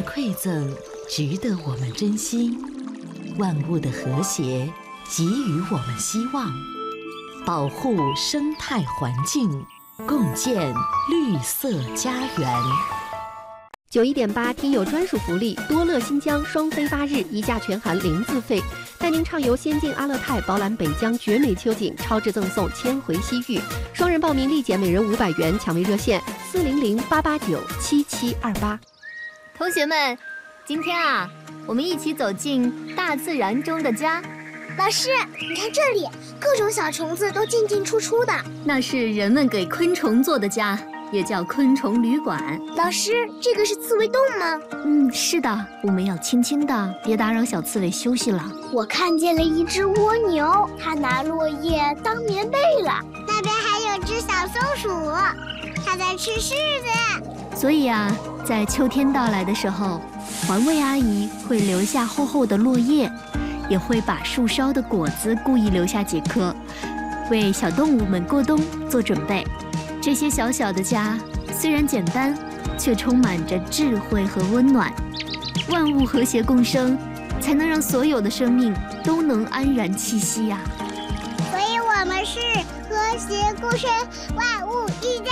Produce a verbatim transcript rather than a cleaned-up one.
的馈赠值得我们珍惜，万物的和谐给予我们希望，保护生态环境，共建绿色家园。 九一点八听友专属福利，多乐新疆双飞八日，一价全含零自费，带您畅游仙境阿勒泰，饱览北疆绝美秋景，超值赠送千回西域。双人报名立减每人五百元，抢位热线四零零八八九七七二八。 同学们，今天啊，我们一起走进大自然中的家。 老师，你看这里，各种小虫子都进进出出的， 那是人们给昆虫做的家，也叫昆虫旅馆。 老师，这个是刺猬洞吗？ 嗯，是的，我们要轻轻的，别打扰小刺猬休息了。 我看见了一只蜗牛，它拿落叶当棉被了。 那边还有只小松鼠，它在吃柿子。 所以啊，在秋天到来的时候，环卫阿姨会留下厚厚的落叶，也会把树梢的果子故意留下几颗，为小动物们过冬做准备。这些小小的家虽然简单，却充满着智慧和温暖。万物和谐共生，才能让所有的生命都能安然栖息呀、 所以我们是和谐共生，万物一家。